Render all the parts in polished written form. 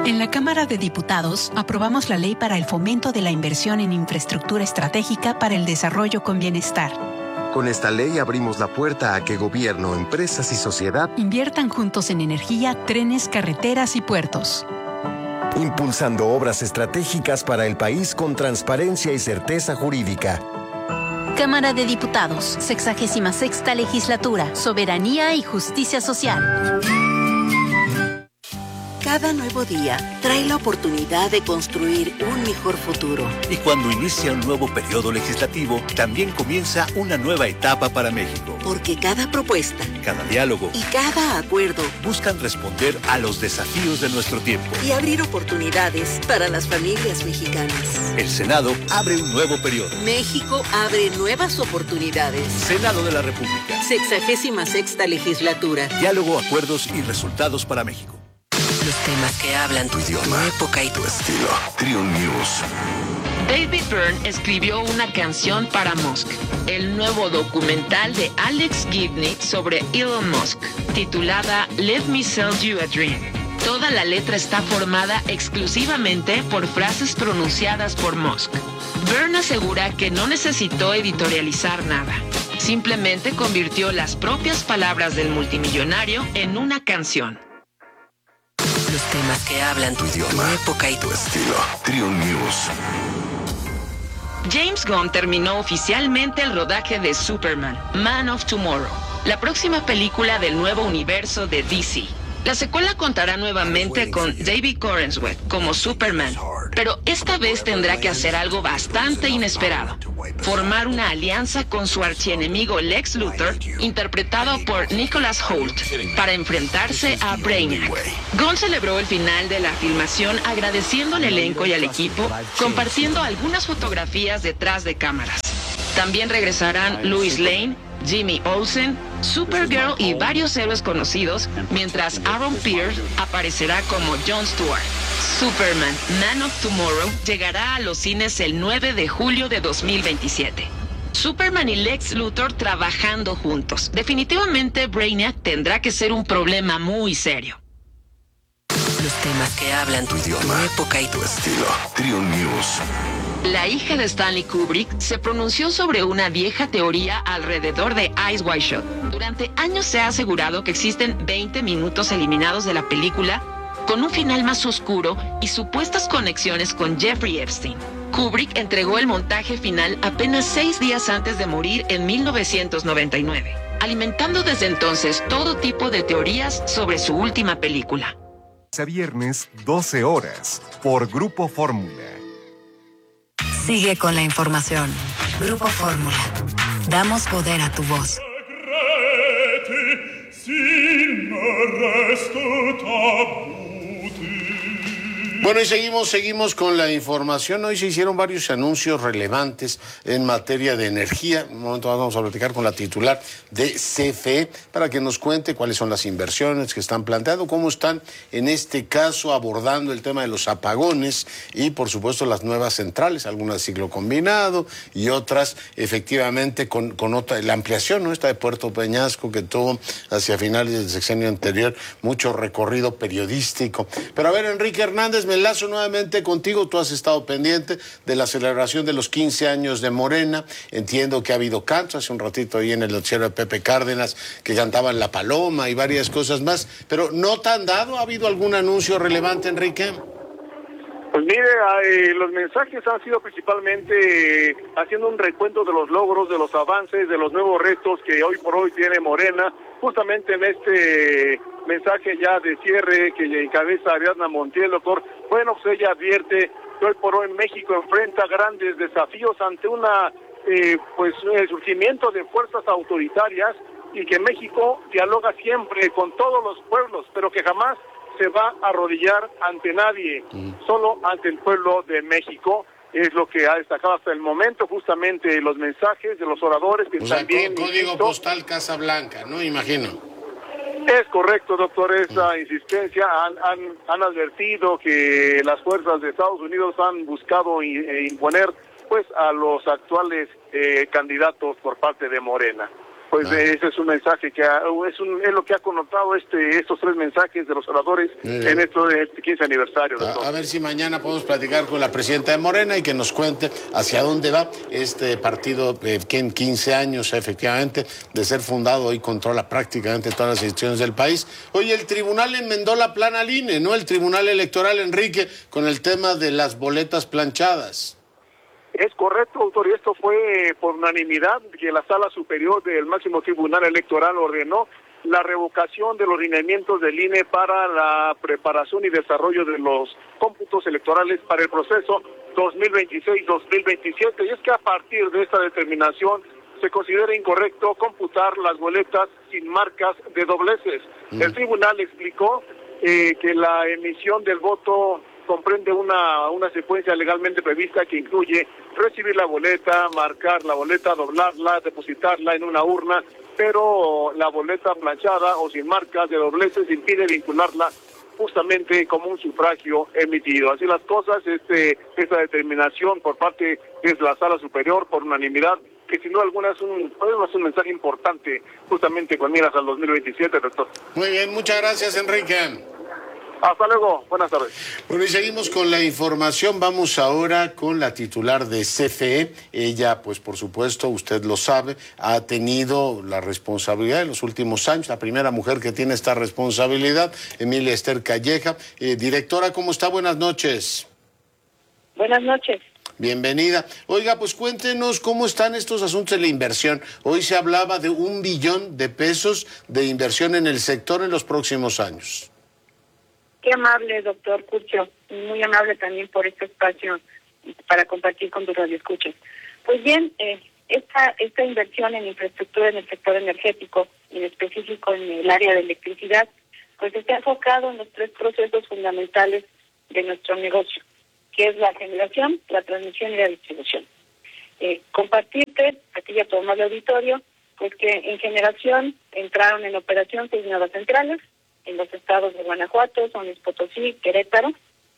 En la Cámara de Diputados aprobamos la ley para el fomento de la inversión en infraestructura estratégica para el desarrollo con bienestar. Con esta ley abrimos la puerta a que gobierno, empresas y sociedad inviertan juntos en energía, trenes, carreteras y puertos. Impulsando obras estratégicas para el país con transparencia y certeza jurídica. Cámara de Diputados, 66ª Legislatura, Soberanía y Justicia Social. Cada nuevo día trae la oportunidad de construir un mejor futuro. Y cuando inicia un nuevo periodo legislativo, también comienza una nueva etapa para México. Porque cada propuesta, cada diálogo y cada acuerdo buscan responder a los desafíos de nuestro tiempo y abrir oportunidades para las familias mexicanas. El Senado abre un nuevo periodo. México abre nuevas oportunidades. Senado de la República. 66ª Legislatura. Diálogo, acuerdos y resultados para México. Los temas que hablan tu idioma, tu época y tu estilo. Trio News. David Byrne escribió una canción para Musk, el nuevo documental de Alex Gibney sobre Elon Musk, titulada Let Me Sell You a Dream. Toda la letra está formada exclusivamente por frases pronunciadas por Musk. Byrne asegura que no necesitó editorializar nada. Simplemente convirtió las propias palabras del multimillonario en una canción. Los temas que hablan tu idioma, tu época y tu estilo. Trio News. James Gunn terminó oficialmente el rodaje de Superman, Man of Tomorrow, la próxima película del nuevo universo de DC. La secuela contará nuevamente con David Corenswet como Superman, pero esta vez tendrá que hacer algo bastante inesperado: formar una alianza con su archienemigo Lex Luthor, interpretado por Nicholas Hoult, para enfrentarse a Brainiac. Gunn celebró el final de la filmación agradeciendo al elenco y al equipo, compartiendo algunas fotografías detrás de cámaras. También regresarán Lois Lane, Jimmy Olsen, Supergirl y varios héroes conocidos, mientras Aaron Pierce aparecerá como Jon Stewart. Superman, Man of Tomorrow llegará a los cines el 9 de julio de 2027. Superman y Lex Luthor trabajando juntos. Definitivamente Brainiac tendrá que ser un problema muy serio. Los temas que hablan tu idioma, tu época y tu estilo. Trio News. La hija de Stanley Kubrick se pronunció sobre una vieja teoría alrededor de Eyes Wide Shut. Durante años se ha asegurado que existen 20 minutos eliminados de la película con un final más oscuro y supuestas conexiones con Jeffrey Epstein. Kubrick entregó el montaje final apenas 6 días antes de morir en 1999, alimentando desde entonces todo tipo de teorías sobre su última película. A viernes, 12 horas, por Grupo Fórmula. Sigue con la información. Grupo Fórmula. Damos poder a tu voz. Bueno, y seguimos con la información. Hoy se hicieron varios anuncios relevantes en materia de energía. En un momento más vamos a platicar con la titular de CFE para que nos cuente cuáles son las inversiones que están planteando, cómo están en este caso abordando el tema de los apagones y por supuesto las nuevas centrales, algunas de ciclo combinado y otras efectivamente con otra, la ampliación, ¿no? Esta de Puerto Peñasco que tuvo hacia finales del sexenio anterior mucho recorrido periodístico. Pero a ver, Enrique Hernández, me enlazo nuevamente contigo. Tú has estado pendiente de la celebración de los 15 años de Morena. Entiendo que ha habido cantos, hace un ratito ahí en el noticiero de Pepe Cárdenas, que cantaban La Paloma y varias cosas más, pero ¿no te han dado? ¿Ha habido algún anuncio relevante, Enrique? Pues mire, los mensajes han sido principalmente haciendo un recuento de los logros, de los avances, de los nuevos retos que hoy por hoy tiene Morena, justamente en este mensaje ya de cierre que encabeza Ariadna Montiel, doctor. Bueno, pues ella advierte que hoy por hoy México enfrenta grandes desafíos ante el surgimiento de fuerzas autoritarias y que México dialoga siempre con todos los pueblos, pero que jamás se va a arrodillar ante nadie, solo ante el pueblo de México. Es lo que ha destacado hasta el momento, justamente los mensajes de los oradores que también... Código postal Casa Blanca, ¿no? Imagino. Es correcto, doctor, esa insistencia. Han advertido que las fuerzas de Estados Unidos han buscado imponer pues a los actuales candidatos por parte de Morena. Pues ese es un mensaje que es lo que ha connotado estos 3 mensajes de los oradores en este 15 aniversario. A ver si mañana podemos platicar con la presidenta de Morena y que nos cuente hacia dónde va este partido que en 15 años efectivamente de ser fundado hoy controla prácticamente todas las instituciones del país. Oye, el tribunal enmendó la plana al INE, ¿no? El Tribunal Electoral, Enrique, con el tema de las boletas planchadas. Es correcto, doctor, y esto fue por unanimidad que la Sala Superior del Máximo Tribunal Electoral ordenó la revocación de los lineamientos del INE para la preparación y desarrollo de los cómputos electorales para el proceso 2026-2027. Y es que a partir de esta determinación se considera incorrecto computar las boletas sin marcas de dobleces. El tribunal explicó que la emisión del voto comprende una secuencia legalmente prevista que incluye recibir la boleta, marcar la boleta, doblarla, depositarla en una urna, pero la boleta planchada o sin marcas de dobleces impide vincularla justamente como un sufragio emitido. Así las cosas, esta determinación por parte de la Sala Superior por unanimidad, que sin duda alguna es un mensaje importante justamente con miras al 2027, doctor. Muy bien, muchas gracias, Enrique. Hasta luego, buenas tardes. Bueno, y seguimos con la información. Vamos ahora con la titular de CFE. Ella, pues por supuesto, usted lo sabe, ha tenido la responsabilidad en los últimos años, la primera mujer que tiene esta responsabilidad, Emilia Esther Calleja. Directora, ¿cómo está? Buenas noches. Buenas noches. Bienvenida. Oiga, pues cuéntenos cómo están estos asuntos de la inversión. Hoy se hablaba de $1 billón de inversión en el sector en los próximos años. Qué amable, doctor Curcio, muy amable también por este espacio para compartir con tus radioescuchas. Pues bien, esta inversión en infraestructura en el sector energético, en específico en el área de electricidad, pues está enfocado en los 3 procesos fundamentales de nuestro negocio, que es la generación, la transmisión y la distribución. Compartirte, aquí ya tomamos el auditorio, pues que en generación entraron en operación 6 nuevas centrales, en los estados de Guanajuato, San Luis Potosí, Querétaro,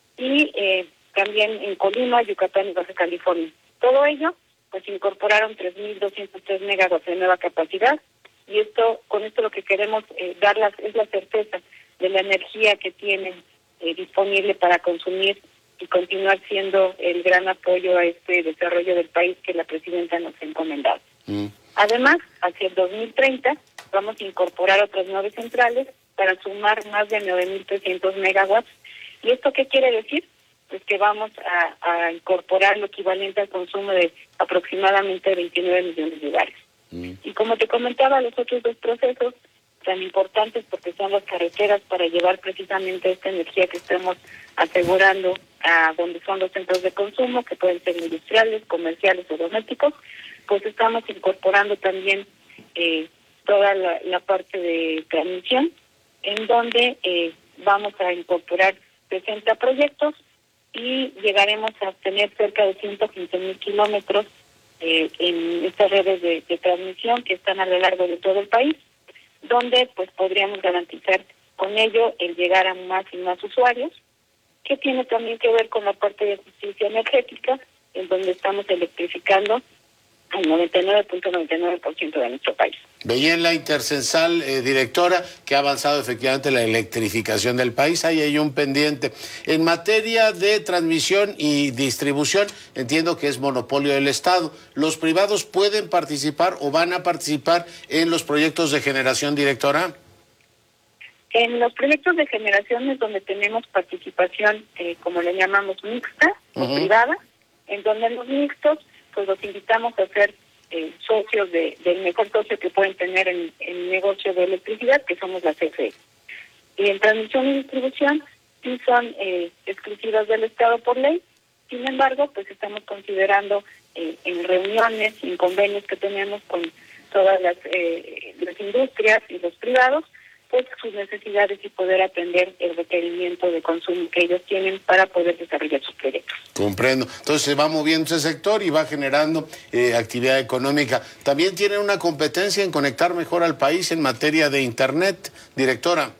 y también en Colima, Yucatán y Baja California. Todo ello, pues incorporaron 3.203 megawatts de nueva capacidad, y con esto lo que queremos darlas es la certeza de la energía que tienen disponible para consumir y continuar siendo el gran apoyo a este desarrollo del país que la presidenta nos ha encomendado. Además, hacia el 2030 vamos a incorporar otras 9 centrales para sumar más de 9.300 megawatts. ¿Y esto qué quiere decir? Pues que vamos a incorporar lo equivalente al consumo de aproximadamente 29 millones de hogares. Y como te comentaba, los otros 2 procesos tan importantes porque son las carreteras para llevar precisamente esta energía que estamos asegurando a donde son los centros de consumo, que pueden ser industriales, comerciales o domésticos, pues estamos incorporando también toda la parte de transmisión, en donde vamos a incorporar 60 proyectos y llegaremos a tener cerca de 115,000 kilómetros en estas redes de transmisión que están a lo largo de todo el país, donde pues podríamos garantizar con ello el llegar a más y más usuarios, que tiene también que ver con la parte de justicia energética, en donde estamos electrificando al 99.99% de nuestro país. Veía en la Intercensal, directora, que ha avanzado efectivamente la electrificación del país. Ahí hay un pendiente. En materia de transmisión y distribución, entiendo que es monopolio del Estado. ¿Los privados pueden participar o van a participar en los proyectos de generación, directora? En los proyectos de generación es donde tenemos participación, como le llamamos, mixta o privada, en donde los mixtos pues los invitamos a ser socios del mejor socio que pueden tener en el negocio de electricidad, que somos la CFE. Y en transmisión y distribución sí son exclusivas del Estado por ley. Sin embargo, pues estamos considerando en reuniones, en convenios que tenemos con todas las industrias y los privados, pues sus necesidades y poder atender el requerimiento de consumo que ellos tienen para poder desarrollar sus proyectos. Comprendo. Entonces se va moviendo ese sector y va generando actividad económica. También tienen una competencia en conectar mejor al país en materia de Internet, directora.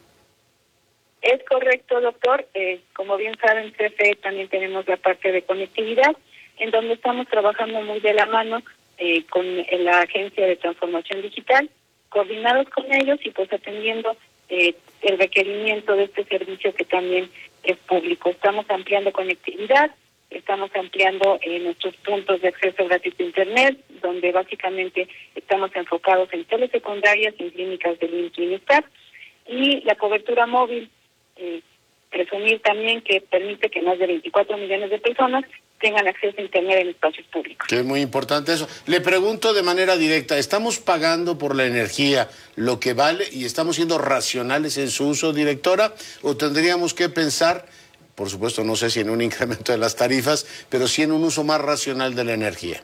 Es correcto, doctor. Como bien saben, CFE también tenemos la parte de conectividad, en donde estamos trabajando muy de la mano con la Agencia de Transformación Digital, coordinados con ellos y pues atendiendo el requerimiento de este servicio que también es público. Estamos ampliando conectividad, estamos ampliando nuestros puntos de acceso gratuito a Internet, donde básicamente estamos enfocados en telesecundarias, en clínicas del IMSS Bienestar, y la cobertura móvil, presumir también que permite que más de 24 millones de personas tengan acceso a Internet en espacios públicos. Que es muy importante eso. Le pregunto de manera directa, ¿estamos pagando por la energía lo que vale y estamos siendo racionales en su uso, directora? ¿O tendríamos que pensar, por supuesto, no sé si en un incremento de las tarifas, pero sí en un uso más racional de la energía?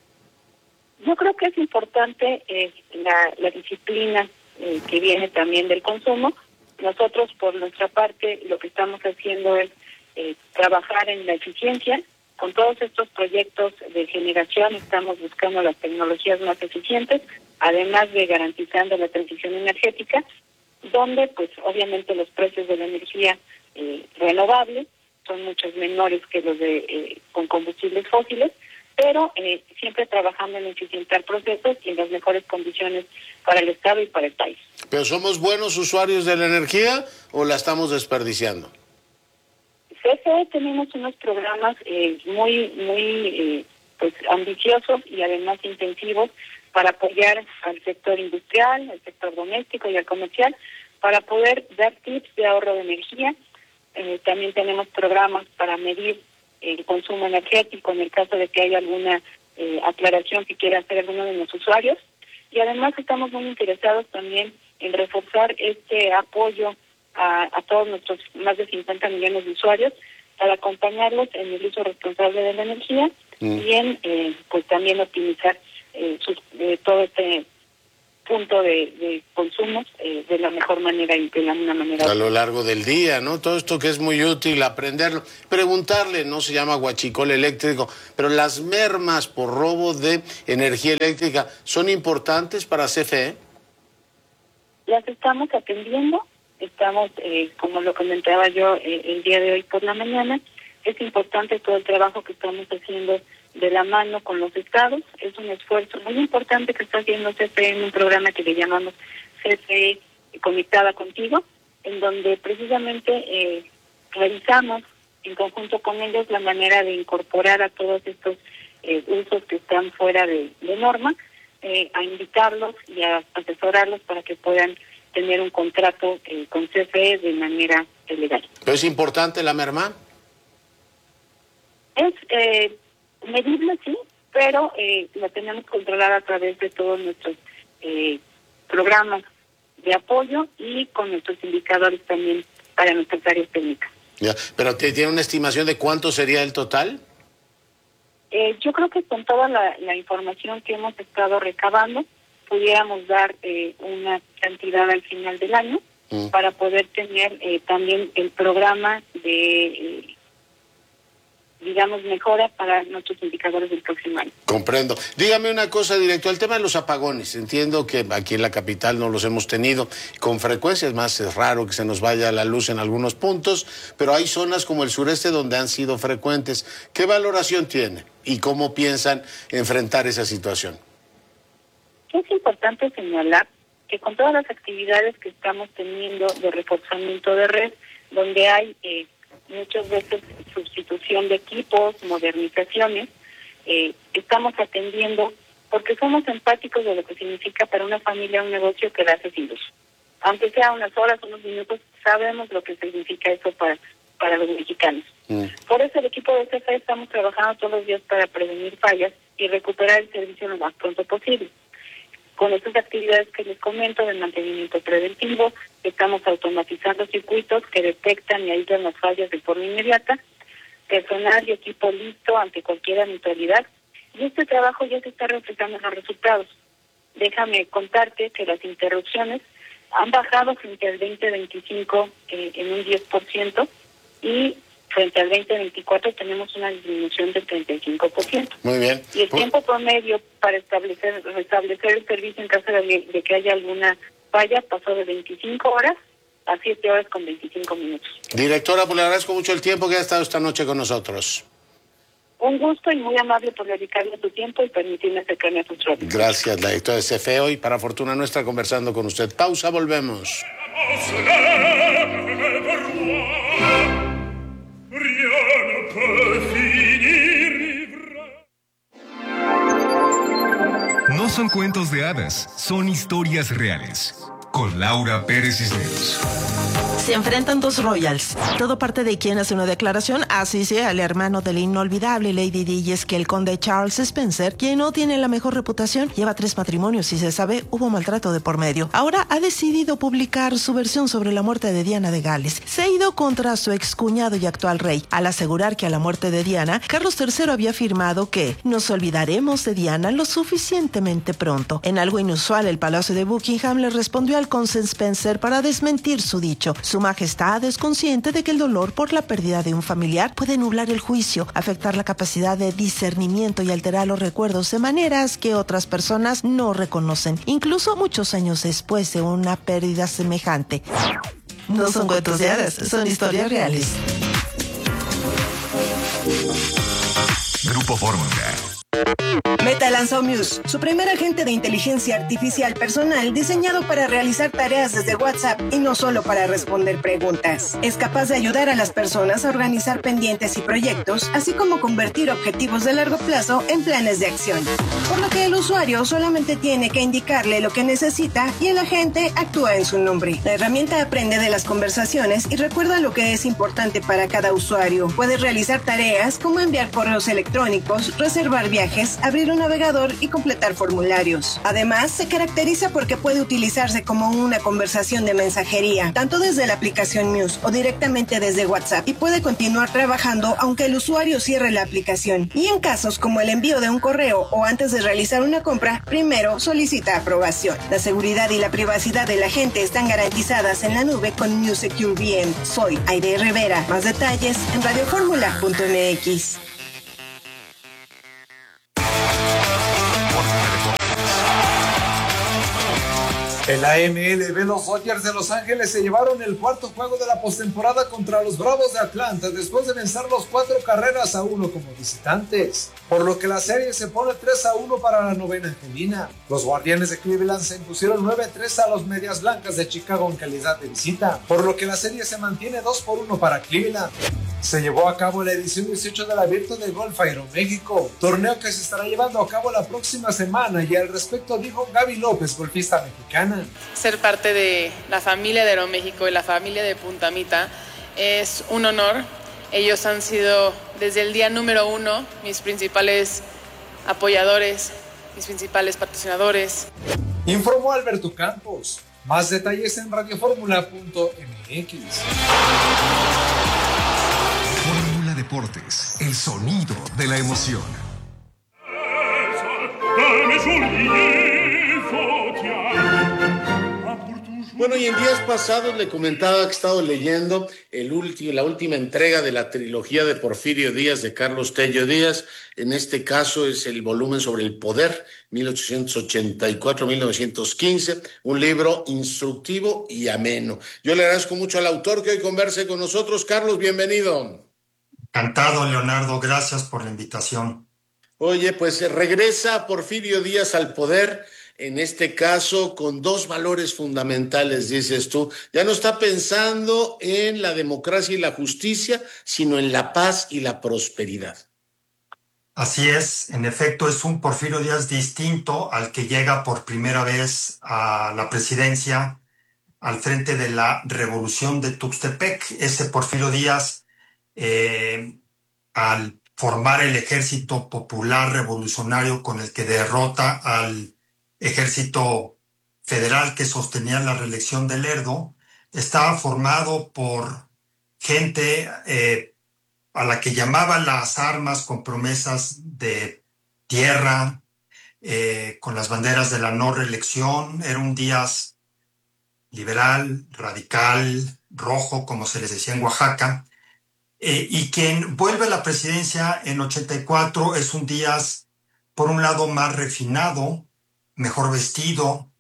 Yo creo que es importante la disciplina que viene también del consumo. Nosotros, por nuestra parte, lo que estamos haciendo es trabajar en la eficiencia. Con todos estos proyectos de generación estamos buscando las tecnologías más eficientes, además de garantizando la transición energética, donde pues obviamente los precios de la energía renovable son muchos menores que los de con combustibles fósiles, pero siempre trabajando en eficientar procesos y en las mejores condiciones para el Estado y para el país. ¿Pero somos buenos usuarios de la energía o la estamos desperdiciando? CFE tenemos unos programas muy pues ambiciosos y además intensivos para apoyar al sector industrial, al sector doméstico y al comercial, para poder dar tips de ahorro de energía. También tenemos programas para medir el consumo energético en el caso de que haya alguna aclaración que quiera hacer alguno de los usuarios. Y además estamos muy interesados también en reforzar este apoyo a todos nuestros más de 50 millones de usuarios para acompañarlos en el uso responsable de la energía y en pues también optimizar todo este punto de consumos de la mejor manera y de una manera a lo largo del día, ¿no? Todo esto que es muy útil aprenderlo. Preguntarle, no se llama huachicol eléctrico, pero las mermas por robo de energía eléctrica, ¿son importantes para CFE? Las estamos atendiendo. Estamos, como lo comentaba yo el día de hoy por la mañana, es importante todo el trabajo que estamos haciendo de la mano con los estados. Es un esfuerzo muy importante que está haciendo CFE en un programa que le llamamos CFE Conectada Contigo, en donde precisamente revisamos en conjunto con ellos la manera de incorporar a todos estos usos que están fuera de norma, a invitarlos y a asesorarlos para que puedan tener un contrato con CFE de manera legal. ¿Pero es importante la merma? Es medible, sí, pero la tenemos controlada a través de todos nuestros programas de apoyo y con nuestros indicadores también para nuestras áreas técnicas. Ya, ¿pero tiene una estimación de cuánto sería el total? Yo creo que con toda la información que hemos estado recabando, pudiéramos dar una cantidad al final del año para poder tener también el programa de, digamos, mejora para nuestros indicadores del próximo año. Comprendo. Dígame una cosa, director, el tema de los apagones. Entiendo que aquí en la capital no los hemos tenido con frecuencia, es más, es raro que se nos vaya la luz en algunos puntos, pero hay zonas como el sureste donde han sido frecuentes. ¿Qué valoración tiene y cómo piensan enfrentar esa situación? Es importante señalar que con todas las actividades que estamos teniendo de reforzamiento de red, donde hay muchas veces sustitución de equipos, modernizaciones, estamos atendiendo porque somos empáticos de lo que significa para una familia un negocio que la hace sin luz. Aunque sea unas horas, unos minutos, sabemos lo que significa eso para los mexicanos. Por eso el equipo de CFE estamos trabajando todos los días para prevenir fallas y recuperar el servicio lo más pronto posible. Con estas actividades que les comento de mantenimiento preventivo, estamos automatizando circuitos que detectan y aíslan las fallas de forma inmediata, personal y equipo listo ante cualquier eventualidad, y este trabajo ya se está reflejando en los resultados. Déjame contarte que las interrupciones han bajado frente al 2025 en un 10%, y frente al 2024 tenemos una disminución del 35%. Muy bien. Y el tiempo promedio para restablecer el servicio en caso de que haya alguna falla pasó de 25 horas a 7 horas con 25 minutos. Directora, pues le agradezco mucho el tiempo que ha estado esta noche con nosotros. Un gusto y muy amable por dedicarme tu tiempo y permitirme acercarme a tus radios. Gracias, la directora de CFE hoy, para fortuna nuestra, conversando con usted. Pausa, volvemos. No son cuentos de hadas, son historias reales. Con Laura Pérez Cisneros. Se enfrentan dos royals. Todo parte de quien hace una declaración, así sea el hermano de la inolvidable Lady Di, y es que el conde Charles Spencer, quien no tiene la mejor reputación, lleva 3 matrimonios y se sabe hubo maltrato de por medio. Ahora ha decidido publicar su versión sobre la muerte de Diana de Gales. Se ha ido contra su excuñado y actual rey, al asegurar que a la muerte de Diana, Carlos III había afirmado que nos olvidaremos de Diana lo suficientemente pronto. En algo inusual, el Palacio de Buckingham le respondió al conde Spencer para desmentir su dicho. Su Majestad es consciente de que el dolor por la pérdida de un familiar puede nublar el juicio, afectar la capacidad de discernimiento y alterar los recuerdos de maneras que otras personas no reconocen, incluso muchos años después de una pérdida semejante. No son cuentos de hadas, son historias reales. Grupo Fórmula. Meta lanzó Muse, su primer agente de inteligencia artificial personal diseñado para realizar tareas desde WhatsApp y no solo para responder preguntas. Es capaz de ayudar a las personas a organizar pendientes y proyectos, así como convertir objetivos de largo plazo en planes de acción. Por lo que el usuario solamente tiene que indicarle lo que necesita y el agente actúa en su nombre. La herramienta aprende de las conversaciones y recuerda lo que es importante para cada usuario. Puede realizar tareas como enviar correos electrónicos, reservar viajes, abrir un navegador y completar formularios. Además, se caracteriza porque puede utilizarse como una conversación de mensajería, tanto desde la aplicación Muse o directamente desde WhatsApp, y puede continuar trabajando aunque el usuario cierre la aplicación. Y en casos como el envío de un correo o antes de realizar una compra, primero solicita aprobación. La seguridad y la privacidad de la gente están garantizadas en la nube con Muse Secure VM. Soy Aide Rivera. Más detalles en radioformula.mx. En la MLB, los Dodgers de Los Ángeles se llevaron el cuarto juego de la postemporada contra los Bravos de Atlanta después de vencer los 4 carreras a 1 como visitantes, por lo que la serie se pone 3-1 para la novena angelina. Los Guardianes de Cleveland se impusieron 9-3 a los Medias Blancas de Chicago en calidad de visita, por lo que la serie se mantiene 2-1 para Cleveland. Se llevó a cabo la edición 18 del Abierto de Golf Aeroméxico, torneo que se estará llevando a cabo la próxima semana, y al respecto dijo Gaby López, golfista mexicana. Ser parte de la familia de Aeroméxico y la familia de Punta Mita es un honor. Ellos han sido desde el día número 1 mis principales apoyadores, mis principales patrocinadores. Informó Alberto Campos. Más detalles en radioformula.mx. Fórmula Deportes, el sonido de la emoción. Bueno, y en días pasados le comentaba que he estado leyendo la última entrega de la trilogía de Porfirio Díaz, de Carlos Tello Díaz. En este caso es el volumen sobre el poder, 1884-1915, un libro instructivo y ameno. Yo le agradezco mucho al autor que hoy converse con nosotros. Carlos, bienvenido. Encantado, Leonardo, gracias por la invitación. Oye, pues regresa Porfirio Díaz al poder, en este caso con 2 valores fundamentales, dices tú. Ya no está pensando en la democracia y la justicia, sino en la paz y la prosperidad. Así es, en efecto es un Porfirio Díaz distinto al que llega por primera vez a la presidencia al frente de la Revolución de Tuxtepec. Ese Porfirio Díaz, al formar el Ejército Popular Revolucionario con el que derrota al ejército federal que sostenía la reelección de Lerdo, estaba formado por gente a la que llamaba las armas con promesas de tierra, con las banderas de la no reelección. Era un Díaz liberal, radical, rojo, como se les decía en Oaxaca, y quien vuelve a la presidencia en 84 es un Díaz, por un lado, más refinado, mejor vestido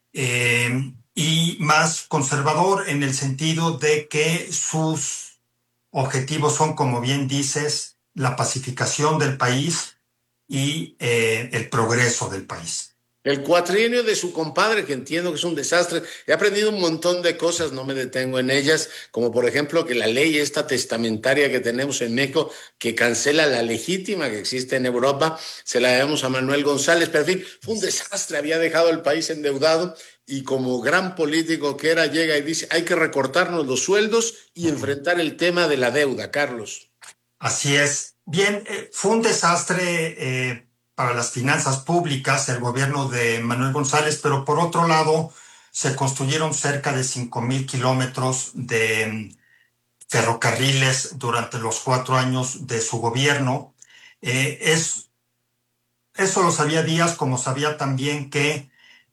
y más conservador, en el sentido de que sus objetivos son, como bien dices, la pacificación del país y el progreso del país. El cuatrienio de su compadre, que entiendo que es un desastre. He aprendido un montón de cosas, no me detengo en ellas, como por ejemplo que la ley esta testamentaria que tenemos en México, que cancela la legítima que existe en Europa, se la debemos a Manuel González, pero en fin, fue un desastre, había dejado el país endeudado y como gran político que era, llega y dice, hay que recortarnos los sueldos y enfrentar el tema de la deuda, Carlos. Así es. Bien, fue un desastre para las finanzas públicas, el gobierno de Manuel González, pero por otro lado se construyeron cerca de 5,000 kilómetros de ferrocarriles durante los 4 años de su gobierno. Eso lo sabía Díaz, como sabía también que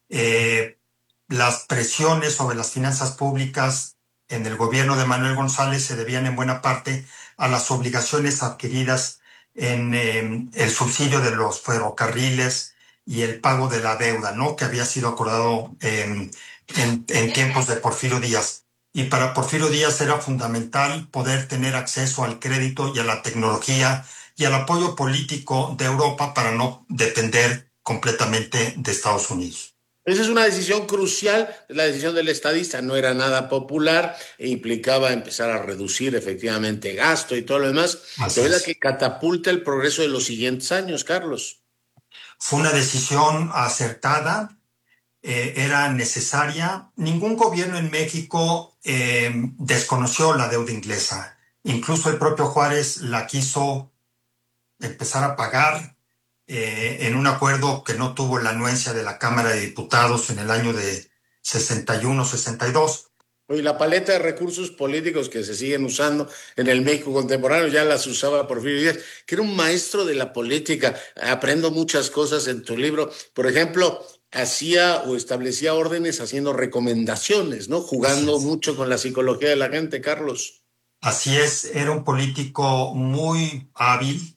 las presiones sobre las finanzas públicas en el gobierno de Manuel González se debían en buena parte a las obligaciones adquiridas en el subsidio de los ferrocarriles y el pago de la deuda, ¿no?, que había sido acordado en tiempos de Porfirio Díaz. Y para Porfirio Díaz era fundamental poder tener acceso al crédito y a la tecnología y al apoyo político de Europa para no depender completamente de Estados Unidos. Esa es una decisión crucial, la decisión del estadista, no era nada popular e implicaba empezar a reducir efectivamente gasto y todo lo demás, pero es la que catapulta el progreso de los siguientes años, Carlos. Fue una decisión acertada, era necesaria. Ningún gobierno en México desconoció la deuda inglesa. Incluso el propio Juárez la quiso empezar a pagar en un acuerdo que no tuvo la anuencia de la Cámara de Diputados en el año de 61-62. Y la paleta de recursos políticos que se siguen usando en el México contemporáneo ya las usaba Porfirio Díaz, que era un maestro de la política. Aprendo muchas cosas en tu libro. Por ejemplo, hacía o establecía órdenes haciendo recomendaciones, ¿no? Jugando mucho con la psicología de la gente, Carlos. Así es, era un político muy hábil,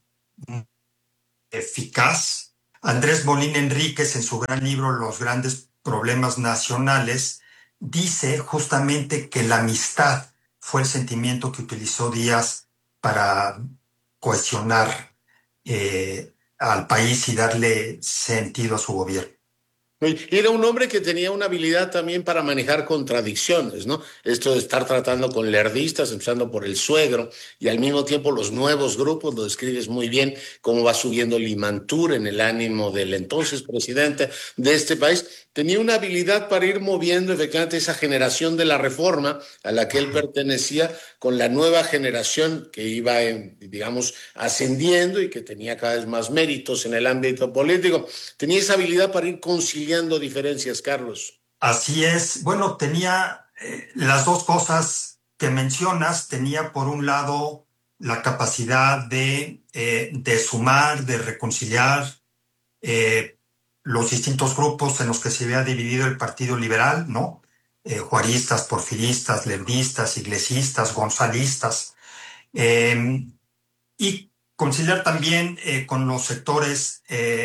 eficaz. Andrés Molina Enríquez, en su gran libro Los grandes problemas nacionales, dice justamente que la amistad fue el sentimiento que utilizó Díaz para cohesionar al país y darle sentido a su gobierno. Era un hombre que tenía una habilidad también para manejar contradicciones, ¿no? Esto de estar tratando con lerdistas, empezando por el suegro, y al mismo tiempo los nuevos grupos, lo describes muy bien, cómo va subiendo Limantur en el ánimo del entonces presidente de este país. Tenía una habilidad para ir moviendo efectivamente esa generación de la reforma a la que él pertenecía con la nueva generación que iba, digamos, ascendiendo y que tenía cada vez más méritos en el ámbito político. Tenía esa habilidad para ir conciliando diferencias, Carlos. Así es. Bueno, tenía las dos cosas que mencionas. Tenía, por un lado, la capacidad de sumar, de reconciliar los distintos grupos en los que se había dividido el Partido Liberal, ¿no? Juaristas, porfiristas, lerdistas, iglesistas, gonzalistas, y conciliar también con los sectores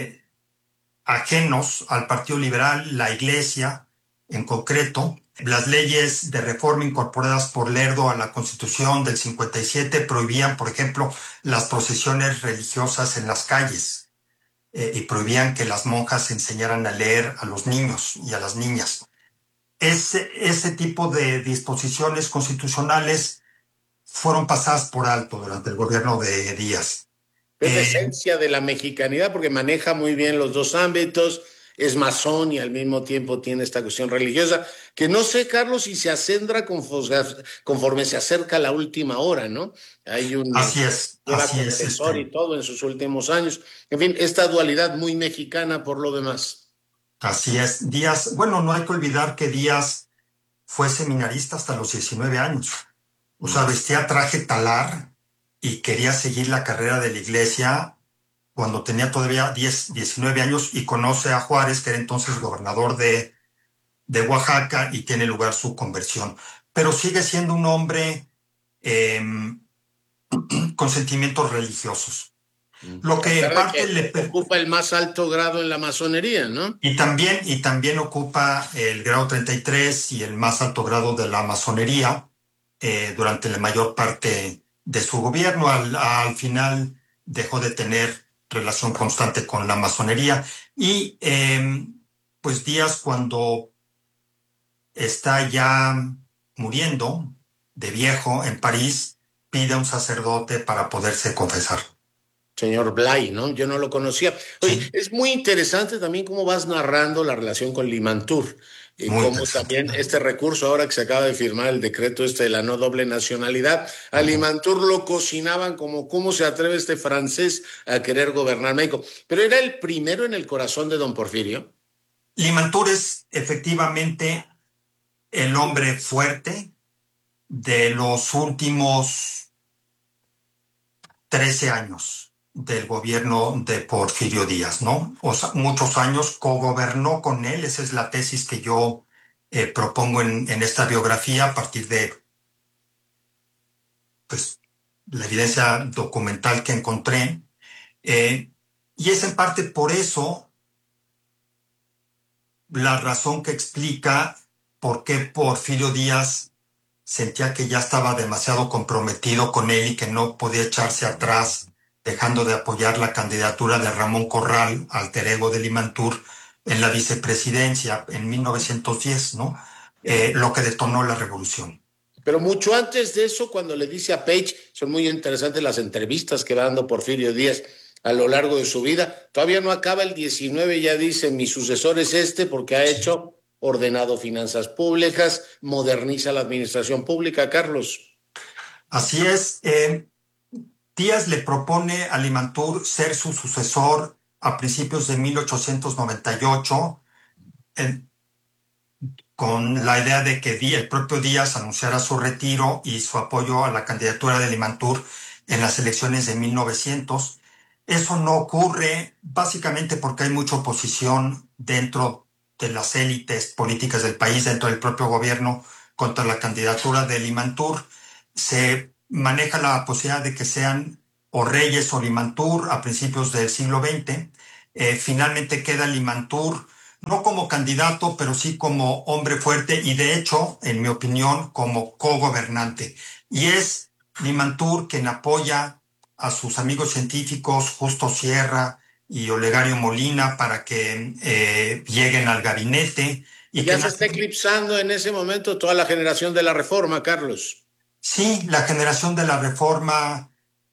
ajenos al Partido Liberal, la Iglesia en concreto. Las leyes de reforma incorporadas por Lerdo a la Constitución del 57 prohibían, por ejemplo, las procesiones religiosas en las calles. Y prohibían que las monjas enseñaran a leer a los niños y a las niñas. Ese tipo de disposiciones constitucionales fueron pasadas por alto durante el gobierno de Díaz. Es la esencia de la mexicanidad porque maneja muy bien los dos ámbitos, es masón y al mismo tiempo tiene esta cuestión religiosa, que no sé, Carlos, si se acendra conforme se acerca la última hora, ¿no? Hay un así es. Y todo en sus últimos años. En fin, esta dualidad muy mexicana por lo demás. Así es. Díaz, bueno, no hay que olvidar que Díaz fue seminarista hasta los 19 años. O sea, vestía traje talar y quería seguir la carrera de la iglesia cuando tenía todavía 19 años y conoce a Juárez, que era entonces gobernador de Oaxaca, y tiene lugar su conversión. Pero sigue siendo un hombre con sentimientos religiosos. Lo que en parte le ocupa el más alto grado en la masonería, ¿no? Y también ocupa el grado 33 y el más alto grado de la masonería durante la mayor parte de su gobierno. Al final dejó de tener relación constante con la masonería. Y pues Díaz, cuando está ya muriendo de viejo en París, pide a un sacerdote para poderse confesar. Señor Blay, ¿no? Yo no lo conocía. Oye, sí. Es muy interesante también cómo vas narrando la relación con Limantour. Y cómo también este recurso, ahora que se acaba de firmar el decreto de la no doble nacionalidad, a Limantour lo cocinaban como cómo se atreve este francés a querer gobernar México. Pero era el primero en el corazón de don Porfirio. Limantour es efectivamente el hombre fuerte de los últimos 13 años del gobierno de Porfirio Díaz, ¿no? O sea, muchos años cogobernó con él. Esa es la tesis que yo propongo en esta biografía a partir de pues, la evidencia documental que encontré. Y es en parte por eso la razón que explica por qué Porfirio Díaz sentía que ya estaba demasiado comprometido con él y que no podía echarse atrás, dejando de apoyar la candidatura de Ramón Corral, alter ego de Limantour, en la vicepresidencia en 1910, ¿no? Lo que detonó la revolución. Pero mucho antes de eso, cuando le dice a Page, son muy interesantes las entrevistas que va dando Porfirio Díaz a lo largo de su vida. Todavía no acaba el 19, ya dice, mi sucesor es porque ha hecho, ordenado finanzas públicas, moderniza la administración pública, Carlos. Así es. Díaz le propone a Limantour ser su sucesor a principios de 1898, con la idea de que el propio Díaz anunciara su retiro y su apoyo a la candidatura de Limantour en las elecciones de 1900. Eso no ocurre básicamente porque hay mucha oposición dentro de las élites políticas del país, dentro del propio gobierno, contra la candidatura de Limantour. Se maneja la posibilidad de que sean o Reyes o Limantour a principios del siglo XX. Finalmente queda Limantour, no como candidato, pero sí como hombre fuerte y de hecho, en mi opinión, como cogobernante. Y es Limantour quien apoya a sus amigos científicos Justo Sierra y Olegario Molina para que lleguen al gabinete. Y ya se está eclipsando en ese momento toda la generación de la Reforma, Carlos. Sí, la generación de la Reforma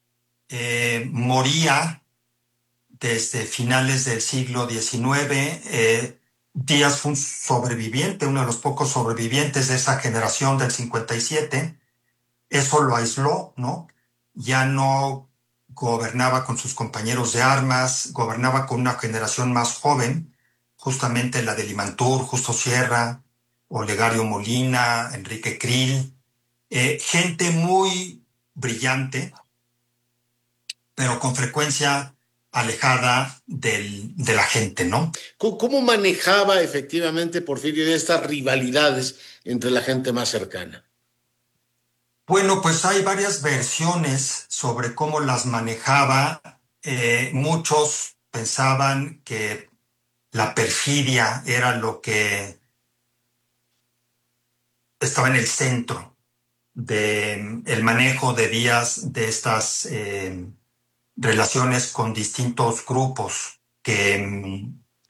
moría desde finales del siglo XIX. Díaz fue un sobreviviente, uno de los pocos sobrevivientes de esa generación del 57. Eso lo aisló, ¿no? Ya no gobernaba con sus compañeros de armas, gobernaba con una generación más joven, justamente la de Limantour, Justo Sierra, Olegario Molina, Enrique Krill, gente muy brillante, pero con frecuencia alejada de la gente, ¿no? ¿Cómo manejaba efectivamente Porfirio de estas rivalidades entre la gente más cercana? Bueno, pues hay varias versiones sobre cómo las manejaba. Muchos pensaban que la perfidia era lo que estaba en el centro del manejo de Díaz de estas relaciones con distintos grupos que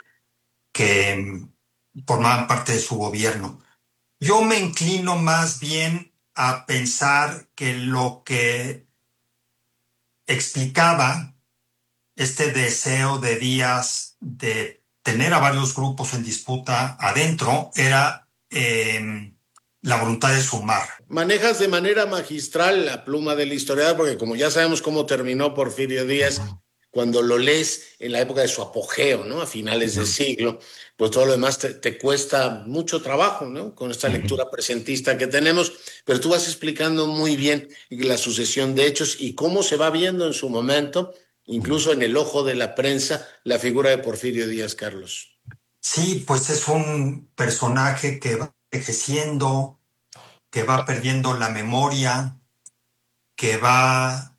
formaban parte de su gobierno. Yo me inclino más bien a pensar que lo que explicaba este deseo de Díaz de tener a varios grupos en disputa adentro era la voluntad de sumar. Manejas de manera magistral la pluma del historiador, porque como ya sabemos cómo terminó Porfirio Díaz, cuando lo lees en la época de su apogeo, ¿no? A finales del siglo, pues todo lo demás te cuesta mucho trabajo, ¿no? Con esta lectura presentista que tenemos, pero tú vas explicando muy bien la sucesión de hechos y cómo se va viendo en su momento, incluso en el ojo de la prensa, la figura de Porfirio Díaz, Carlos. Sí, pues es un personaje que va envejeciendo, que va perdiendo la memoria, que va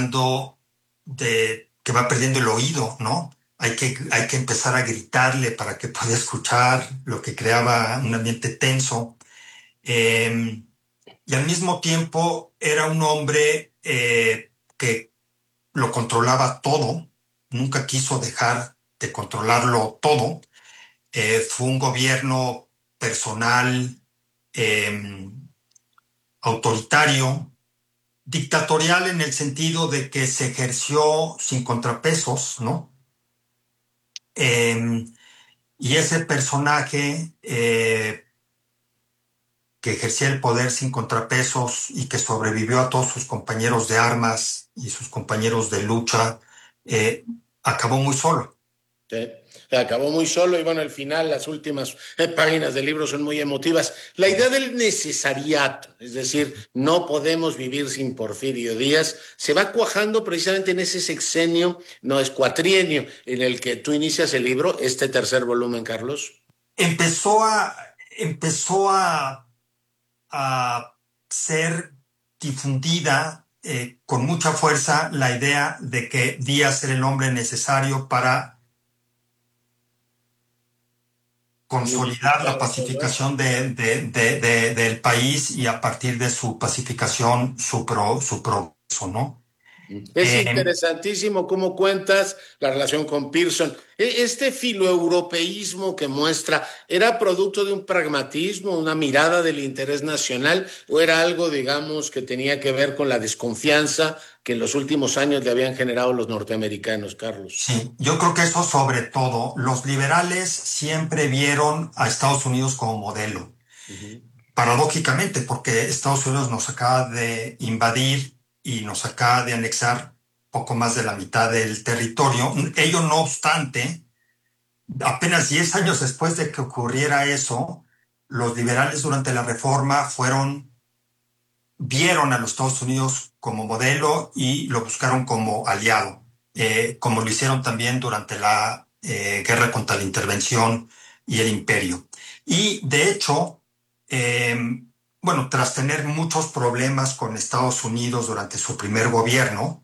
que va perdiendo el oído, ¿no? Hay que empezar a gritarle para que pueda escuchar, lo que creaba un ambiente tenso. Y al mismo tiempo era un hombre que lo controlaba todo, nunca quiso dejar de controlarlo todo. Fue un gobierno personal, autoritario, dictatorial en el sentido de que se ejerció sin contrapesos, ¿no? Y ese personaje que ejercía el poder sin contrapesos y que sobrevivió a todos sus compañeros de armas y sus compañeros de lucha, acabó muy solo. Sí. Acabó muy solo y bueno, al final las últimas páginas del libro son muy emotivas. La idea del necesariato, es decir, no podemos vivir sin Porfirio Díaz, se va cuajando precisamente en ese sexenio, no es cuatrienio, en el que tú inicias el libro, este tercer volumen, Carlos. Empezó a ser difundida con mucha fuerza la idea de que Díaz era el hombre necesario para consolidar la pacificación del país y a partir de su pacificación su progreso, ¿no? Es interesantísimo cómo cuentas la relación con Pearson. Este filoeuropeísmo que muestra, ¿era producto de un pragmatismo, una mirada del interés nacional, o era algo, digamos, que tenía que ver con la desconfianza que en los últimos años le habían generado los norteamericanos, Carlos? Sí, yo creo que eso sobre todo. Los liberales siempre vieron a Estados Unidos como modelo. Paradójicamente, porque Estados Unidos nos acaba de invadir y nos acaba de anexar poco más de la mitad del territorio. Ello, no obstante, apenas 10 años después de que ocurriera eso, los liberales durante la Reforma vieron a los Estados Unidos como modelo y lo buscaron como aliado, como lo hicieron también durante la guerra contra la intervención y el imperio. Y de hecho, bueno, tras tener muchos problemas con Estados Unidos durante su primer gobierno,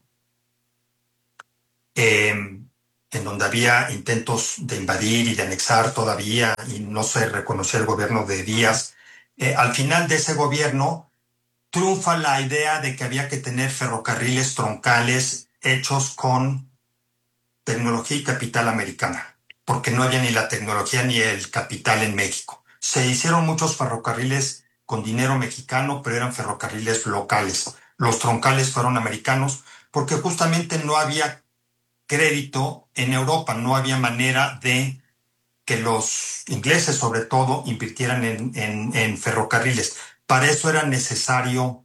en donde había intentos de invadir y de anexar todavía y no se reconoció el gobierno de Díaz, al final de ese gobierno triunfa la idea de que había que tener ferrocarriles troncales hechos con tecnología y capital americana, porque no había ni la tecnología ni el capital en México. Se hicieron muchos ferrocarriles con dinero mexicano, pero eran ferrocarriles locales. Los troncales fueron americanos porque justamente no había crédito en Europa, no había manera de que los ingleses, sobre todo, invirtieran en ferrocarriles. Para eso era necesario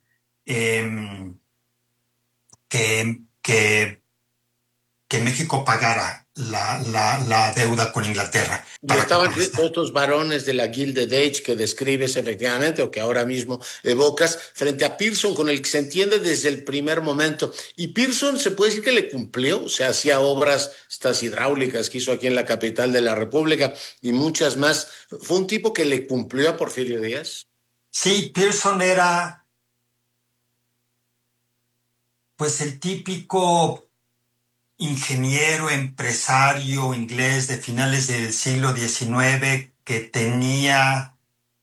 que México pagara la deuda con Inglaterra. Y estaban estos varones de la Gilded Age que describes efectivamente, o que ahora mismo evocas, frente a Pearson, con el que se entiende desde el primer momento. Y Pearson, se puede decir que le cumplió, o sea, hacía obras, estas hidráulicas que hizo aquí en la capital de la República y muchas más. ¿Fue un tipo que le cumplió a Porfirio Díaz? Sí, Pearson era pues el típico ingeniero, empresario inglés de finales del siglo XIX que tenía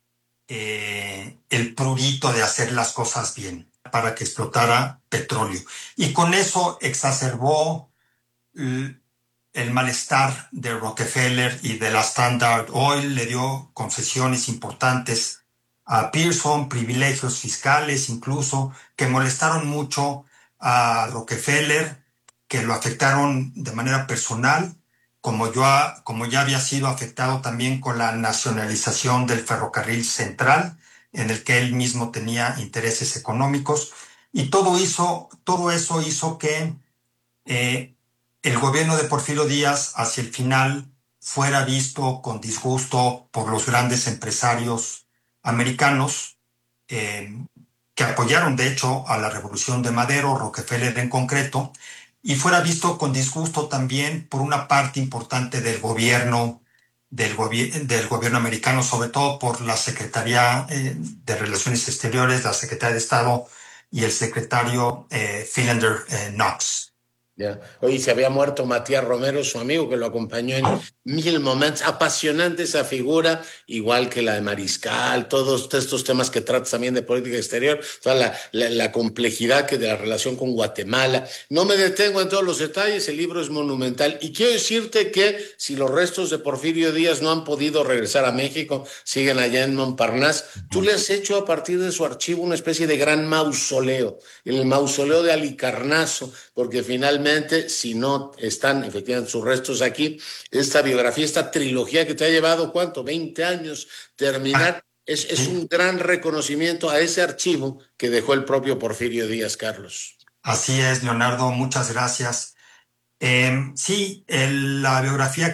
el prurito de hacer las cosas bien para que explotara petróleo. Y con eso exacerbó el malestar de Rockefeller y de la Standard Oil, le dio concesiones importantes a Pearson, privilegios fiscales incluso, que molestaron mucho a Rockefeller, que lo afectaron de manera personal, como ya había sido afectado también con la nacionalización del ferrocarril central, en el que él mismo tenía intereses económicos, y todo eso hizo que el gobierno de Porfirio Díaz hacia el final fuera visto con disgusto por los grandes empresarios americanos que apoyaron de hecho a la revolución de Madero, Rockefeller en concreto, y fuera visto con disgusto también por una parte importante del gobierno americano, sobre todo por la Secretaría de Relaciones Exteriores, la Secretaría de Estado y el secretario Philander Knox. Ya. Oye, se había muerto Matías Romero, su amigo, que lo acompañó en 1000 momentos. Apasionante esa figura, igual que la de Mariscal, todos estos temas que tratas también de política exterior, toda la complejidad que de la relación con Guatemala. No me detengo en todos los detalles, el libro es monumental. Y quiero decirte que si los restos de Porfirio Díaz no han podido regresar a México, siguen allá en Montparnasse, tú le has hecho a partir de su archivo una especie de gran mausoleo, el mausoleo de Halicarnaso, porque finalmente, si no están efectivamente sus restos aquí, esta biografía, esta trilogía que te ha llevado, ¿cuánto? 20 años terminar, es un gran reconocimiento a ese archivo que dejó el propio Porfirio Díaz, Carlos. Así es, Leonardo, muchas gracias. Sí, la biografía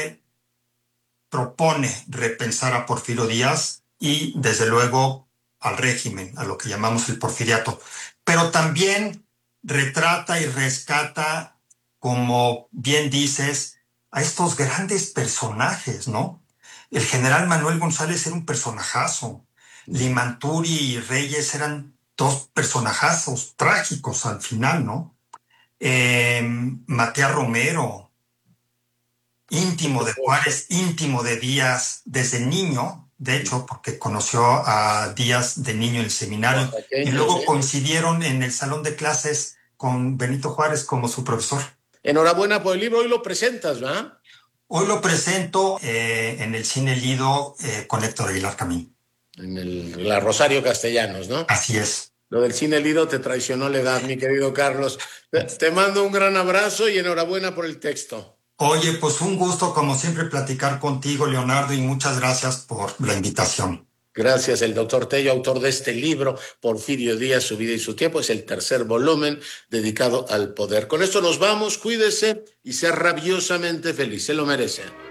propone repensar a Porfirio Díaz y, desde luego, al régimen, a lo que llamamos el porfiriato, pero también retrata y rescata, como bien dices, a estos grandes personajes, ¿no? El general Manuel González era un personajazo. Limanturi y Reyes eran dos personajazos trágicos al final, ¿no? Matías Romero, íntimo de Juárez, íntimo de Díaz desde niño, de hecho, porque conoció a Díaz de niño en el seminario y luego coincidieron en el salón de clases con Benito Juárez como su profesor. Enhorabuena por el libro, hoy lo presentas, ¿verdad? Hoy lo presento en el Cine Lido con Héctor Aguilar Camín. En la Rosario Castellanos, ¿no? Así es. Lo del Cine Lido te traicionó la edad, mi querido Carlos. Te mando un gran abrazo y enhorabuena por el texto. Oye, pues un gusto como siempre platicar contigo, Leonardo, y muchas gracias por la invitación. Gracias, el doctor Tello, autor de este libro, Porfirio Díaz, su vida y su tiempo. Es el tercer volumen dedicado al poder. Con esto nos vamos, cuídese y sea rabiosamente feliz, se lo merece.